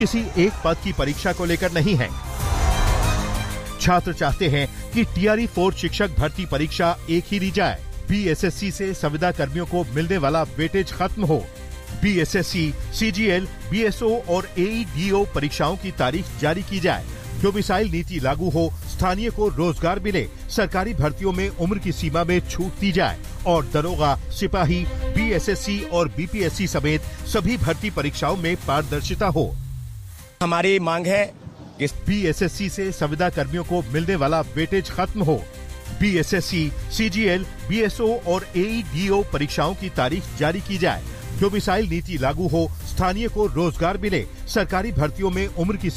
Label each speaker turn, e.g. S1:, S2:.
S1: किसी एक पद की परीक्षा को लेकर नहीं है। छात्र चाहते हैं कि टीआरई 4 शिक्षक भर्ती परीक्षा एक ही ली जाए। बीएसएससी से संविदा कर्मियों को मिलने वाला वेटेज खत्म हो। बीएसएससी, सीजीएल, बीएसओ और एईडीओ परीक्षाओं की तारीख जारी की जाए। डोमिसाइल नीति लागू हो, स्थानीय को रोजगार मिले, सरकारी भर्तियों में उम्र की सीमा में छूट दी जाए और दरोगा, सिपाही, बीएसएससी और बीपीएससी समेत सभी भर्ती परीक्षाओं में पारदर्शिता हो।
S2: हमारी मांग है कि
S1: बीएसएससी से संविदा कर्मियों को मिलने वाला वेटेज खत्म हो। बीएसएससी, सीजीएल, बीएसओ और एईडीओ परीक्षाओं की तारीख जारी की जाए। डोमिसाइल नीति लागू हो, स्थानीय को रोजगार मिले, सरकारी भर्तियों में उम्र की